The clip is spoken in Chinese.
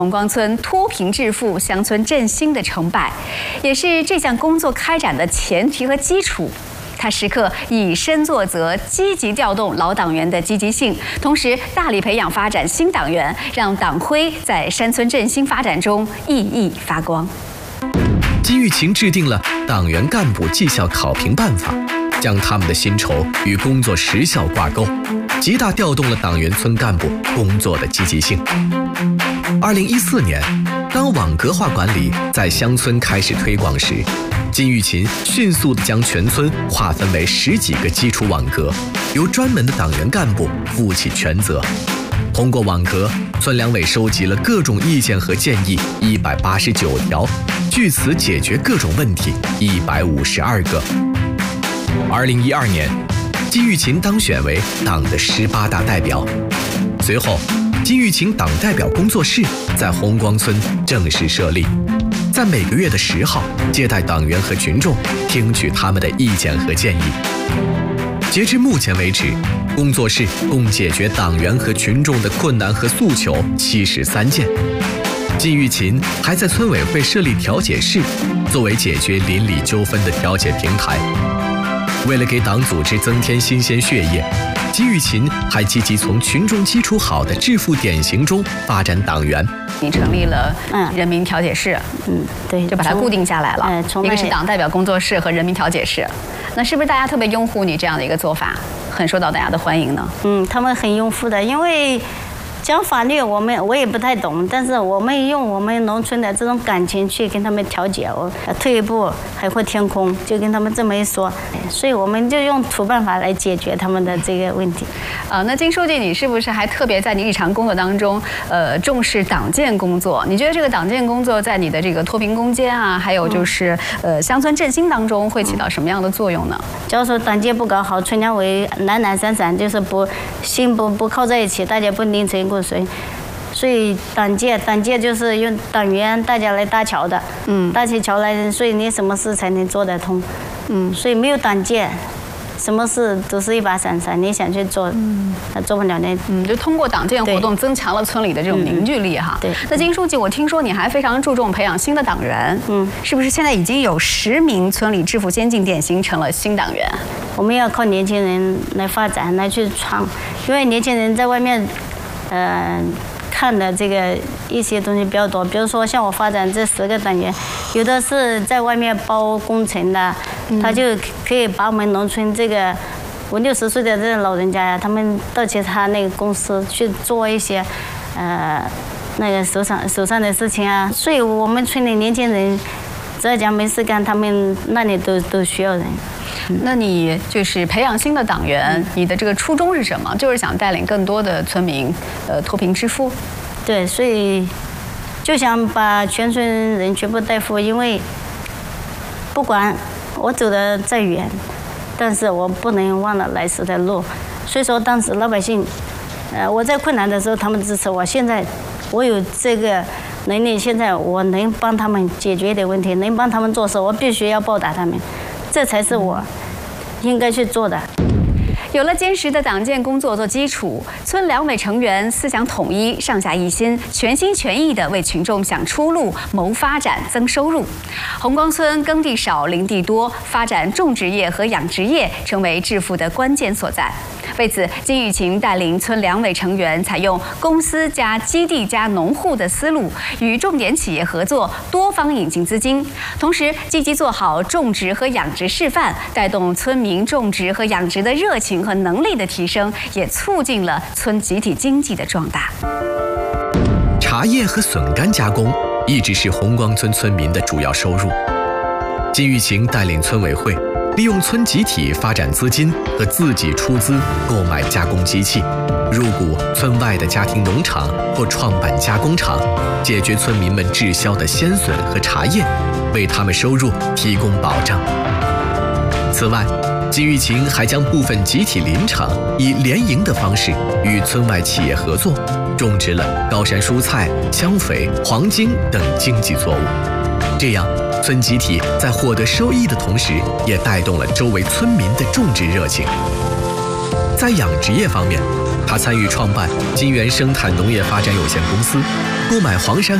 红光村脱贫致富、乡村振兴的成败，也是这项工作开展的前提和基础。他时刻以身作则，积极调动老党员的积极性，同时大力培养发展新党员，让党徽在山村振兴发展中熠熠发光。 金玉琴制定了党员干部绩效考评办法，将他们的薪酬与工作时效挂钩，极大调动了党员村干部工作的积极性。2014年，当网格化管理在乡村开始推广时，金玉琴迅速地将全村划分为10几个基础网格，由专门的党员干部负起全责。通过网格，村两委收集了各种意见和建议189条，据此解决各种问题152个。2012年，金玉琴当选为党的18大代表。随后，金玉琴党代表工作室在红光村正式设立，在每个月的10号接待党员和群众，听取他们的意见和建议。截至目前为止，工作室共解决党员和群众的困难和诉求73件。金玉琴还在村委会设立调解室，作为解决邻里纠纷的调解平台。为了给党组织增添新鲜血液，金玉琴还积极从群众基础好的致富典型中发展党员。 你成立了人民调解室， 对， 就把它固定下来了。一个是党代表工作室和人民调解室，那是不是大家特别拥护你这样的一个做法，很受到大家的欢迎呢？ 他们很拥护的，因为讲法律我也不太懂，但是我们用我们农村的这种感情去跟他们调解。我退一步海阔天空，就跟他们这么一说，所以我们就用土办法来解决他们的这个问题。 那金书记，你是不是还特别在你日常工作当中，重视党建工作？你觉得这个党建工作在你的这个脱贫攻坚啊，还有就是乡村振兴当中会起到什么样的作用呢？ 假如说党建不搞好，村两委懒懒散散，就是心不靠在一起，大家不拧成一股水。所以党建就是用党员大家来搭桥的，搭起桥来，所以你什么事才能做得通，所以没有党建，什么事都是一把伞，你想去做，做不了的。 就通过党建活动增强了村里的这种凝聚力哈。 对。 那金书记，我听说你还非常注重培养新的党员，是不是现在已经有10名村里致富先进典型成了新党员？ 我们要靠年轻人来发展，来去闯，因为年轻人在外面，看的这个一些东西比较多，比如说像我发展这10个党员，有的是在外面包工程的，他就可以把我们农村这个50-60岁的这老人家呀，他们到其他那个公司去做一些那个手上的事情啊，所以我们村里年轻人只要讲没事干，他们那里都需要人。 那你就是培养新的党员，你的这个初衷是什么？就是想带领更多的村民脱贫致富。 对，所以就想把全村人全部带富，因为不管我走得再远，但是我不能忘了来时的路。所以说当时老百姓，我在困难的时候他们支持我，现在我有这个能力，现在我能帮他们解决一点问题，能帮他们做事，我必须要报答他们，这才是我应该去做的。 有了坚实的党建工作做基础，村两委成员思想统一，上下一心，全心全意地为群众想出路、谋发展、增收入。红光村耕地少、林地多，发展种植业和养殖业成为致富的关键所在。为此，金玉琴带领村两委成员采用公司加基地加农户的思路，与重点企业合作，多方引进资金，同时积极做好种植和养殖示范，带动村民种植和养殖的热情和能力的提升，也促进了村集体经济的壮大。 茶叶和笋干加工一直是红光村村民的主要收入。金玉琴带领村委会，利用村集体发展资金和自己出资购买加工机器，入股村外的家庭农场或创办加工厂，解决村民们滞销的鲜笋和茶叶，为他们收入提供保障。此外，金玉琴还将部分集体林场以联营的方式与村外企业合作，种植了高山蔬菜、香肥、黄精等经济作物。这样，村集体在获得收益的同时，也带动了周围村民的种植热情。在养殖业方面， 他参与创办金源生态农业发展有限公司，购买黄山